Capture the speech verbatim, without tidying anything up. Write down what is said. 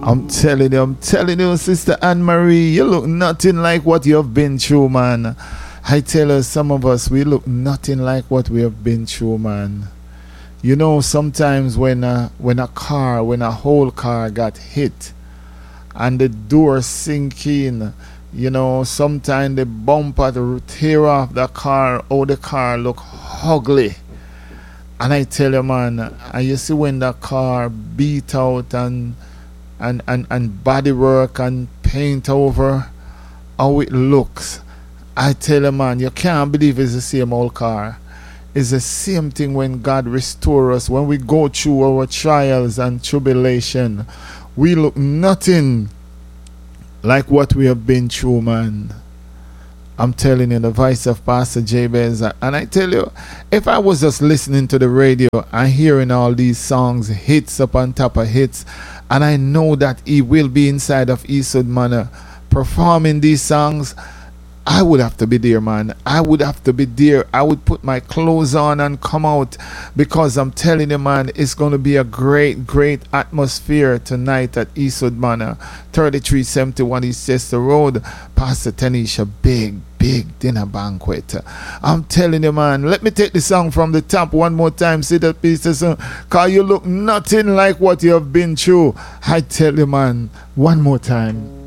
I'm telling you, I'm telling you, Sister Anne-Marie, you look nothing like what you have been through, man. I tell you, some of us, we look nothing like what we have been through, man. You know, sometimes when a, when a car, when a whole car got hit and the door sink in, you know, sometimes the bumper to tear off the car, oh, the car look ugly. And I tell you, man, and you see when the car beat out and and, and, and body work and paint over, how it looks. I tell you, man, you can't believe it's the same old car. It's the same thing when God restores us. When we go through our trials and tribulation, we look nothing like what we have been through, man. I'm telling you, the voice of Pastor Jabez. And I tell you, if I was just listening to the radio and hearing all these songs, hits up on top of hits, and I know that he will be inside of Eastwood Manor performing these songs, I would have to be there, man. I would have to be there. I would put my clothes on and come out, because I'm telling you, man, it's going to be a great, great atmosphere tonight at Eastwood Manor, thirty-three seventy-one East Chester Road. Pastor Tanisha, big, big dinner banquet. I'm telling you, man. Let me take the song from the top one more time. See that piece of song? Because you look nothing like what you have been through. I tell you, man, one more time.